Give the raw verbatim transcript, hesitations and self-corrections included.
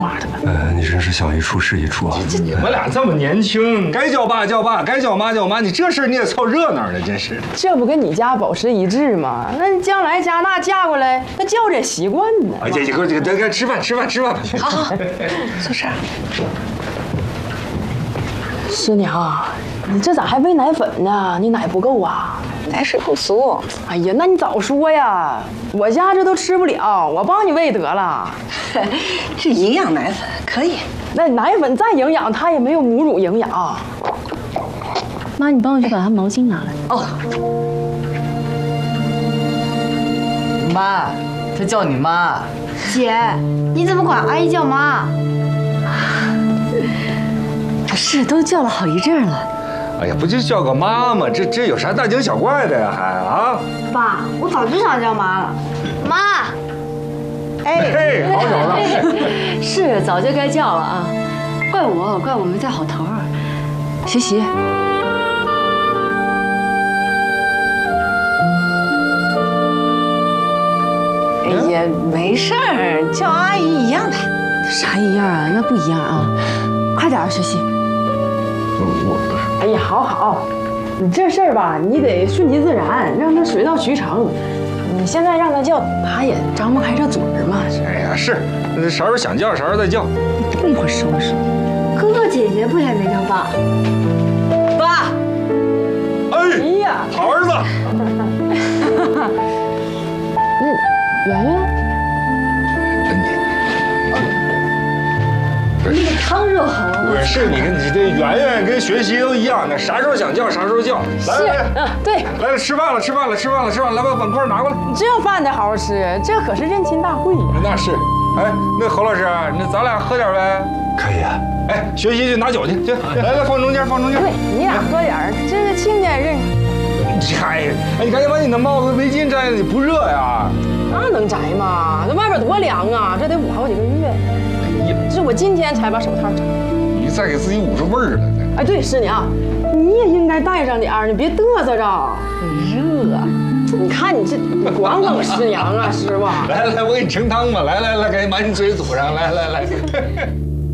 妈的！ 呃，你真是想一出是一出啊！ 这你们俩这么年轻，该叫爸叫爸，该叫妈叫妈，你这事儿你也凑热闹呢，真是。 这不跟你家保持一致吗？那将来加纳嫁过来，那叫着习惯呢。 哎，这这个这个，得吃饭吃饭吃饭吧。 好好，坐这儿。 师娘，你这咋还喂奶粉呢？你奶不够啊？ 奶水不足。 哎呀，那你早说呀！我家这都吃不了，我帮你喂得了。 这营养奶粉可以。 那奶粉再营养，它也没有母乳营养。 妈，你帮我去把他毛巾拿来。 哦， 妈，他叫你妈。 姐，你怎么管阿姨叫妈？ 是，都叫了好一阵了。 哎呀，不就叫个妈吗？这这有啥大惊小怪的呀？还啊？ 爸，我早就想叫妈了。妈， 哎，好找了。 是，早就该叫了啊。怪我，怪我没带好头儿。学习。 哎呀，没事儿，叫阿姨一样的。 啥一样啊？那不一样啊！快点儿学习。 哎呀，好好，你这事儿吧，你得顺其自然，让他水到渠成。你现在让他叫，他也张不开这嘴儿嘛。 哎呀，是，啥时候想叫啥时候再叫。 这么会收拾。 哥哥姐姐不也没叫爸？ 爸， 哎哎呀， 好儿子。 那圆圆， 你这汤热好了。 不是你跟你这圆圆跟学习都一样，那啥时候想叫啥时候叫。来来来， 嗯，对， 来吃饭了吃饭了吃饭了吃饭了，来把碗筷拿过来。 这饭得好好吃，这可是认亲大会呀。 那是，哎，那侯老师，那咱俩喝点呗。 可以啊。 哎，学习去拿酒去，去，来来放中间放中间。 对，你俩喝点儿，这个亲家认识。 嗨，哎，你赶紧把你的帽子、围巾摘了，你不热呀？ 那能摘吗？这外边多凉啊，这得捂好几个月。 哎呀， 这我今天才把手套摘。 你再给自己捂着味儿了。 哎，对，师娘，你也应该带上点儿，你别嘚瑟着。热，你看你这，你光冷师娘啊，师傅。 来来，我给你盛汤吧。来来来，赶紧把你嘴堵上。来来来。